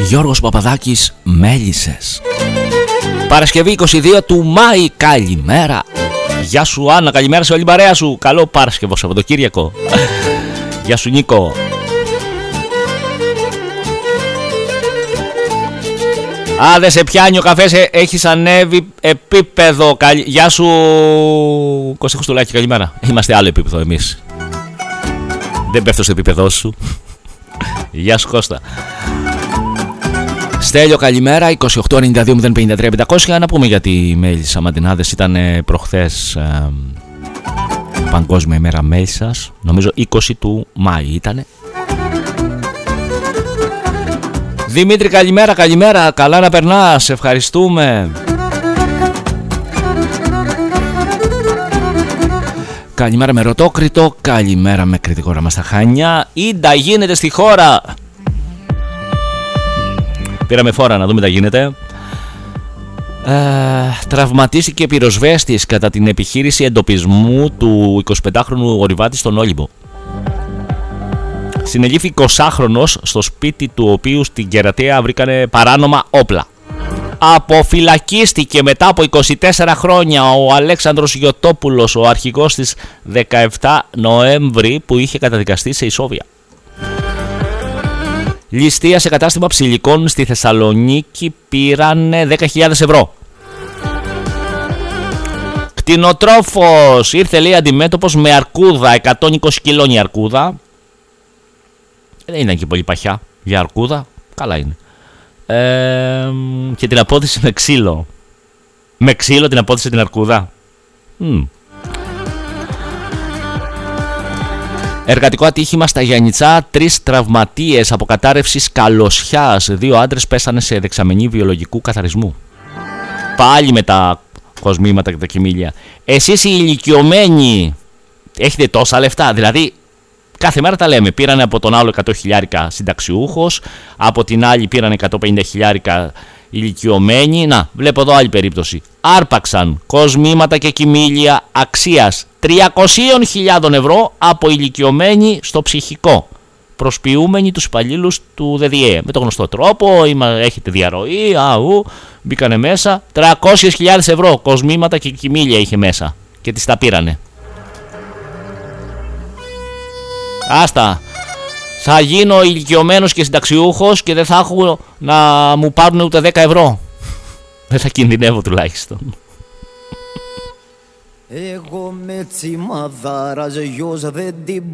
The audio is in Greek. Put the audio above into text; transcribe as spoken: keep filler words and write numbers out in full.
Γιώργος Παπαδάκης, Μέλισσες. Παρασκευή είκοσι δύο του Μάη. Καλημέρα. Γεια σου Άννα, καλημέρα σε όλη την παρέα σου. Καλό Παρασκευό Σαββατοκύριακο. Γεια σου Νίκο. Α, δεν σε πιάνει ο καφές, έχεις ανέβει επίπεδο. Καλ... Γεια σου Κώστα Χουστουλάκη, καλημέρα. Είμαστε άλλο επίπεδο εμείς. Δεν πέφτω στο επίπεδό σου. Γεια σου Κώστα. Στέλιο, καλημέρα. είκοσι οκτώ ενενήντα δύο μηδέν πενήντα τρία πεντακόσια. Να πούμε για τη Μέλισσα Μαντινάδες. Ήταν προχθές ε, Παγκόσμια ημέρα Μέλισσας. Νομίζω είκοσι του Μάη ήτανε. Δημήτρη, καλημέρα, καλημέρα. Καλά να περνάς, ευχαριστούμε. Καλημέρα με Ρωτόκριτο. Καλημέρα με Κρητικόρα μας στα Χανιά. Ίντα γίνεται στη χώρα. Πήραμε φόρα να δούμε τι γίνεται. Ε, τραυματίστηκε πυροσβέστης κατά την επιχείρηση εντοπισμού του εικοσιπεντάχρονου ορειβάτη στον Όλυμπο. Συνελήφθη εικοσάχρονος στο σπίτι του οποίου στην Κερατέα βρήκανε παράνομα όπλα. Αποφυλακίστηκε μετά από είκοσι τέσσερα χρόνια ο Αλέξανδρος Γιωτόπουλος, ο αρχηγός της δεκαεφτά Νοέμβρη, που είχε καταδικαστεί σε ισόβια. Ληστεία σε κατάστημα ψηλικών στη Θεσσαλονίκη, πήρανε δέκα χιλιάδες ευρώ. Κτηνοτρόφος ήρθε, λέει, αντιμέτωπος με αρκούδα, εκατόν είκοσι κιλών η αρκούδα. Δεν ήταν και πολύ παχιά για αρκούδα, καλά είναι. Ε, και την απόδειση με ξύλο. Με ξύλο την απόδειση την αρκούδα. Mm. Εργατικό ατύχημα στα Γιαννιτσά, τρεις τραυματίες από κατάρρευση σκαλωσιάς. Δύο άντρες πέσανε σε δεξαμενή βιολογικού καθαρισμού. Πάλι με τα κοσμήματα και τα κοιμήλια. Εσείς οι ηλικιωμένοι έχετε τόσα λεφτά? Δηλαδή κάθε μέρα τα λέμε. Πήρανε από τον άλλο εκατό χιλιάρικα συνταξιούχος, από την άλλη πήρανε εκατόν πενήντα χιλιάρικα ηλικιωμένοι. Να, βλέπω εδώ άλλη περίπτωση. Άρπαξαν κοσμήματα και κοιμήλια αξίας τριακόσιες χιλιάδες ευρώ από ηλικιωμένοι στο ψυχικό, προσποιούμενοι τους υπαλλήλους του ΔΔΕ. Με τον γνωστό τρόπο, έχετε διαρροή, αου, μπήκανε μέσα. τριακόσιες χιλιάδες ευρώ κοσμήματα και κοιμήλια είχε μέσα και τις τα πήρανε. Άστα, θα γίνω ηλικιωμένος και συνταξιούχος και δεν θα έχω να μου πάρουν ούτε δέκα ευρώ. Δεν θα κινδυνεύω τουλάχιστον. Εγώ με τσιμαδάρας γιος δεν την